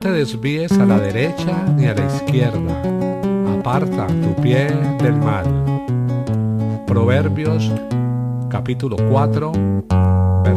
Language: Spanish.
te desvíes a la derecha ni a la izquierda. Aparta tu pie del mal. Proverbios capítulo 4,